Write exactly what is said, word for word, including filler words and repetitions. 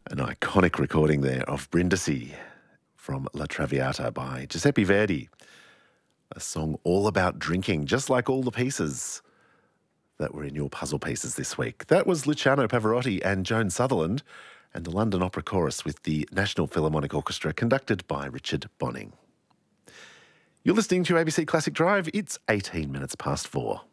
An iconic recording there of Brindisi from La Traviata by Giuseppe Verdi. A song all about drinking, just like all the pieces that were in your puzzle pieces this week. That was Luciano Pavarotti and Joan Sutherland and the London Opera Chorus with the National Philharmonic Orchestra conducted by Richard Bonning. You're listening to A B C Classic Drive. It's eighteen minutes past four.